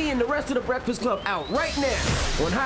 Easy and the rest of the Breakfast Club out right now on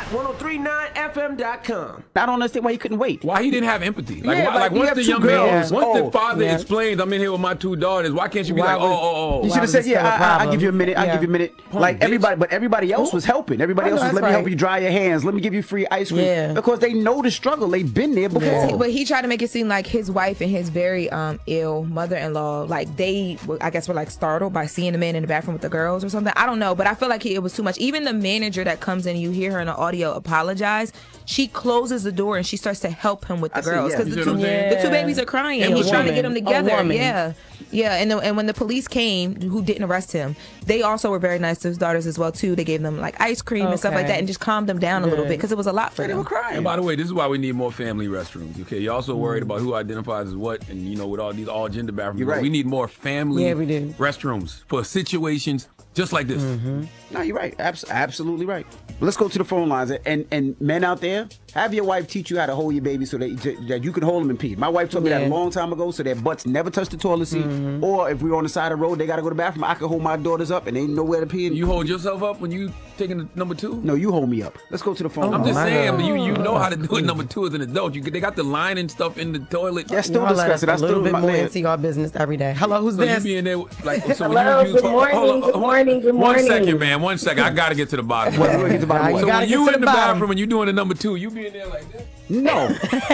Hot1039FM.com. I don't understand why he couldn't wait. Why he didn't have empathy? Like, Yeah, like, once you the have young two man, girls. once the Oh, father yeah. explains, I'm in here with my 2 daughters, why can't you be Why like, was- You should have said, was this yeah, still a I'll problem? give you a minute. I'll Yeah. give you a minute. Punk Like bitch. everybody, but everybody else was helping. Everybody else was, that's let me help right. you dry your hands. Let me give you free ice cream. Yeah. Because they know the struggle. They've been there before. But he tried to make it seem like his wife and his very ill mother-in-law, like they, I guess, were like startled by seeing the man in the bathroom with the girls or something. I don't know, but I feel like it was too much. Even the manager that comes in, you hear her in the audio apologize. She closes the door and she starts to help him with the I see, girls yeah. because You the, see what I'm saying? the two babies are crying. And He's a trying to get woman. them together. A woman. Yeah. And when the police came, who didn't arrest him, they also were very nice to his daughters as well too. They gave them like ice cream and stuff like Okay. that and just calmed them down a little bit because it was a lot for They them. were crying. And by the way, this is why we need more family restrooms. Okay, you're also worried about who identifies as what, and with all these all gender bathrooms. You're right. We need more family Yeah, we do. restrooms for situations just like this. No, you're right. Absolutely right. But let's go to the phone lines. And men out there, have your wife teach you how to hold your baby so that you can hold them in peace. My wife told me that a Yeah. long time ago, so their butts never touch the toilet seat. Or if we're on the side of the road, they got to go to the bathroom. I can hold my daughters up and they know where to pee. You hold yourself up when you taking the number 2? No, you hold me up. Let's go to the phone. I'm lines. just my saying, God. but you know how to do it. Number 2 as an adult. They got the line and stuff in the toilet. That's still Y'all let us disgusting. That's a little still bit my more man. into your business every day. Hello, who's So you this? be in there like so Hello, when you good morning, good morning, good morning. 1 second, man. 1 second. I gotta get to the bottom. What, you gonna get to the bottom of You what? So gotta when get you to in the the bottom. bathroom and you doing the number 2, you be in there like this. No,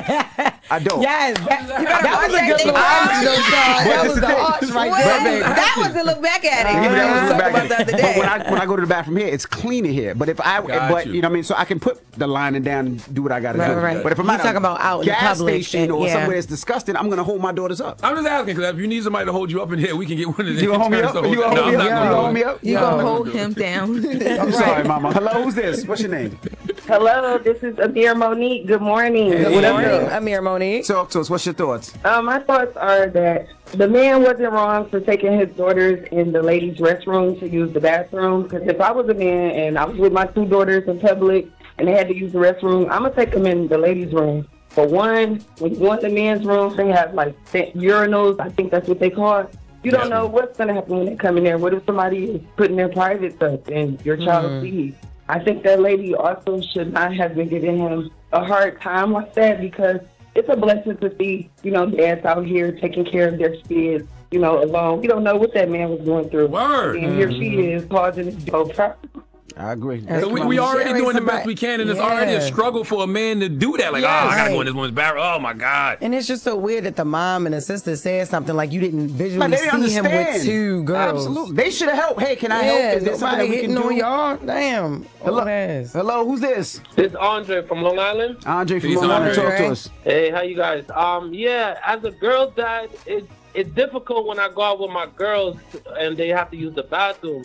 I don't. Yes, that was a watch good that look. thing. That was the the thing. arch right Well, there, baby. that was to look back at it. Yeah, but that was We the talked back about end. the other But day. when I go to the bathroom here, it's cleaner here. But if I, Got but you. you know what I mean, so I can put the lining down and do what I got to do. Right. But if I'm You at talking about out in the gas public station and- or yeah. somewhere that's disgusting, I'm gonna hold my daughters up. I'm just asking because if you need somebody to hold you up in here, we can get one of them. You gonna hold me up? You gonna hold me up? You gonna hold me up? You No. gonna hold him down. I'm sorry, Mama. Hello, who's this? What's your name? Hello, this is Amir Monique. Good morning. Hey, What good up, morning. though? Amir Monique. Talk to us. What's your thoughts? My thoughts are that the man wasn't wrong for taking his daughters in the ladies' restroom to use the bathroom. Because if I was a man and I was with my 2 daughters in public and they had to use the restroom, I'm going to take them in the ladies' room. For one, when you go in the men's room, they have like urinals. I think that's what they call it. You don't know what's going to happen when they come in there. What if somebody is putting their private stuff and your child sees? I think that lady also should not have been giving him a hard time like that because it's a blessing to see, dads out here taking care of their kids, alone. We don't know what that man was going through. Word. And here she is causing this problem. I agree. So we already Sharing doing the best somebody- we can, and it's Yeah. already a struggle for a man to do that. Like, Yes. I gotta Right. go in this woman's bathroom. Oh my God. And it's just so weird that the mom and the sister said something like you didn't visually Like, they didn't see him with understand. 2 girls. Absolutely. They should have helped. Hey, can I Yeah, help? Is there something somebody that we hitting can on do? y'all? Damn. Hello. Old ass. Hello, who's this? This is Andre from Long Island. Andre from Peace, Long Island. Andre. Talk to us. Hey, how you guys? Yeah, as a girl's dad, it's difficult when I go out with my girls and they have to use the bathroom.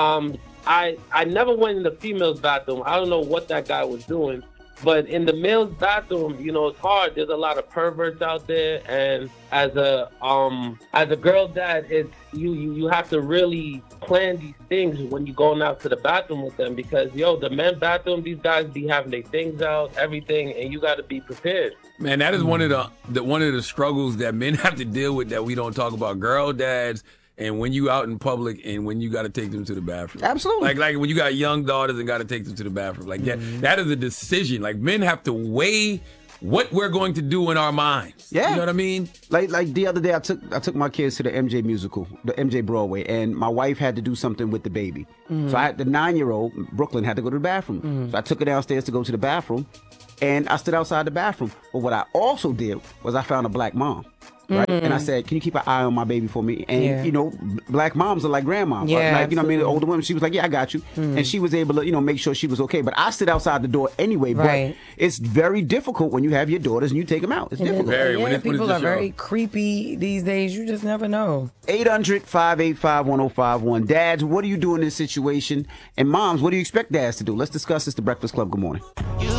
I never went in the female's bathroom. I don't know what that guy was doing. But in the male's bathroom, it's hard. There's a lot of perverts out there, and as a girl dad, it's you have to really plan these things when you're going out to the bathroom with them because the men's bathroom, these guys be having their things out, everything, and you got to be prepared. Man, that is one of the struggles that men have to deal with that we don't talk about. Girl dads. And when you out in public and when you got to take them to the bathroom. Absolutely. Like when you got young daughters and got to take them to the bathroom. Like that is a decision. Like men have to weigh what we're going to do in our minds. Yeah. You know what I mean? Like the other day, I took my kids to the MJ musical, the MJ Broadway, and my wife had to do something with the baby. So the 9-year-old, Brooklyn, had to go to the bathroom. So I took her downstairs to go to the bathroom, and I stood outside the bathroom. But what I also did was I found a black mom. Right? And I said, can you keep an eye on my baby for me? And, black moms are like grandmoms. Yeah, like, absolutely. older women. She was like, yeah, I got you. And she was able to, make sure she was okay. But I stood outside the door anyway. Right. But it's very difficult when you have your daughters and you take them out. It's difficult. Very. When it's People just are very y'all. creepy these days. You just never know. 800-585-1051. Dads, what do you do in this situation? And moms, what do you expect dads to do? Let's discuss this. The Breakfast Club. Good morning.